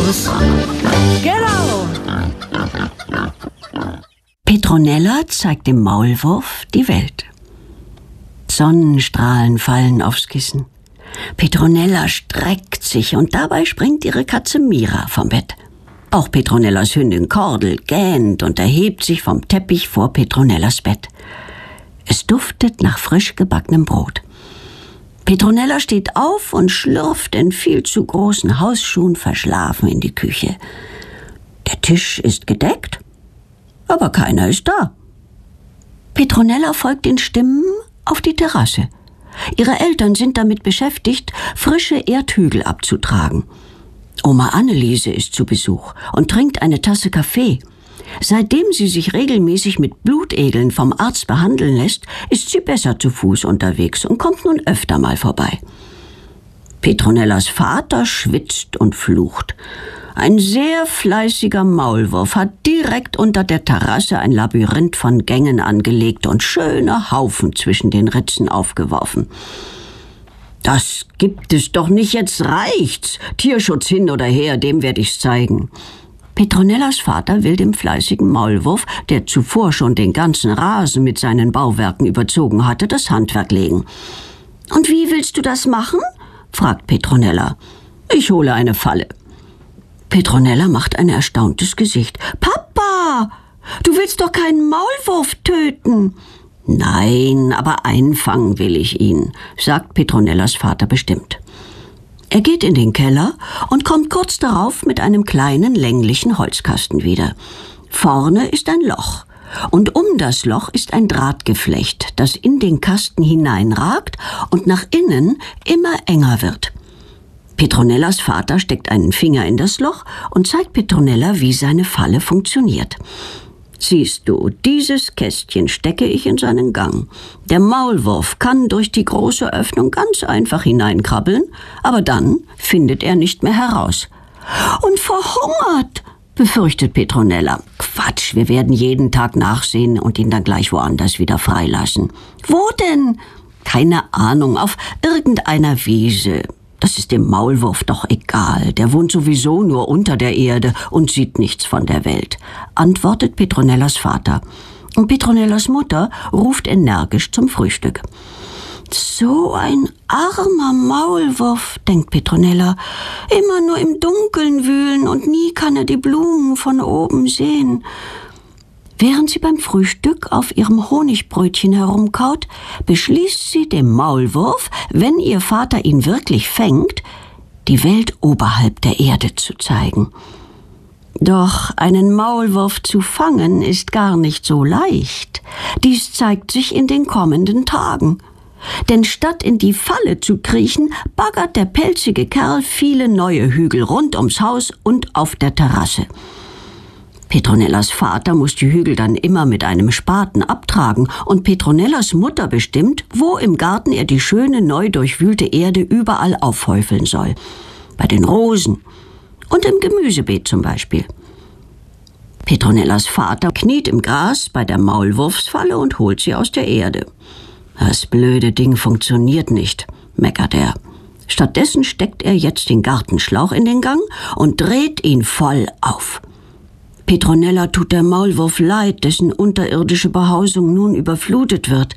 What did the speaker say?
los. Genau. Petronella zeigt dem Maulwurf die Welt. Sonnenstrahlen fallen aufs Kissen. Petronella streckt sich und dabei springt ihre Katze Mira vom Bett. Auch Petronellas Hündin Kordel gähnt und erhebt sich vom Teppich vor Petronellas Bett. Es duftet nach frisch gebackenem Brot. Petronella steht auf und schlürft in viel zu großen Hausschuhen verschlafen in die Küche. Der Tisch ist gedeckt, aber keiner ist da. Petronella folgt den Stimmen auf die Terrasse. Ihre Eltern sind damit beschäftigt, frische Erdhügel abzutragen. Oma Anneliese ist zu Besuch und trinkt eine Tasse Kaffee. Seitdem sie sich regelmäßig mit Blutegeln vom Arzt behandeln lässt, ist sie besser zu Fuß unterwegs und kommt nun öfter mal vorbei. Petronellas Vater schwitzt und flucht. Ein sehr fleißiger Maulwurf hat direkt unter der Terrasse ein Labyrinth von Gängen angelegt und schöne Haufen zwischen den Ritzen aufgeworfen. »Das gibt es doch nicht, jetzt reicht's. Tierschutz hin oder her, dem werde ich's zeigen.« Petronellas Vater will dem fleißigen Maulwurf, der zuvor schon den ganzen Rasen mit seinen Bauwerken überzogen hatte, das Handwerk legen. »Und wie willst du das machen?« fragt Petronella. »Ich hole eine Falle.« Petronella macht ein erstauntes Gesicht. »Papa, du willst doch keinen Maulwurf töten!« »Nein, aber einfangen will ich ihn«, sagt Petronellas Vater bestimmt. Er geht in den Keller und kommt kurz darauf mit einem kleinen, länglichen Holzkasten wieder. Vorne ist ein Loch und um das Loch ist ein Drahtgeflecht, das in den Kasten hineinragt und nach innen immer enger wird. Petronellas Vater steckt einen Finger in das Loch und zeigt Petronella, wie seine Falle funktioniert. »Siehst du, dieses Kästchen stecke ich in seinen Gang. Der Maulwurf kann durch die große Öffnung ganz einfach hineinkrabbeln, aber dann findet er nicht mehr heraus.« »Und verhungert«, befürchtet Petronella. »Quatsch, wir werden jeden Tag nachsehen und ihn dann gleich woanders wieder freilassen.« »Wo denn?« »Keine Ahnung, auf irgendeiner Wiese. Das ist dem Maulwurf doch egal, der wohnt sowieso nur unter der Erde und sieht nichts von der Welt«, antwortet Petronellas Vater. Und Petronellas Mutter ruft energisch zum Frühstück. »So ein armer Maulwurf«, denkt Petronella, »immer nur im Dunkeln wühlen und nie kann er die Blumen von oben sehen.« Während sie beim Frühstück auf ihrem Honigbrötchen herumkaut, beschließt sie, dem Maulwurf, wenn ihr Vater ihn wirklich fängt, die Welt oberhalb der Erde zu zeigen. Doch einen Maulwurf zu fangen ist gar nicht so leicht. Dies zeigt sich in den kommenden Tagen. Denn statt in die Falle zu kriechen, baggert der pelzige Kerl viele neue Hügel rund ums Haus und auf der Terrasse. Petronellas Vater muss die Hügel dann immer mit einem Spaten abtragen und Petronellas Mutter bestimmt, wo im Garten er die schöne, neu durchwühlte Erde überall aufhäufeln soll. Bei den Rosen und im Gemüsebeet zum Beispiel. Petronellas Vater kniet im Gras bei der Maulwurfsfalle und holt sie aus der Erde. »Das blöde Ding funktioniert nicht«, meckert er. Stattdessen steckt er jetzt den Gartenschlauch in den Gang und dreht ihn voll auf. Petronella tut der Maulwurf leid, dessen unterirdische Behausung nun überflutet wird.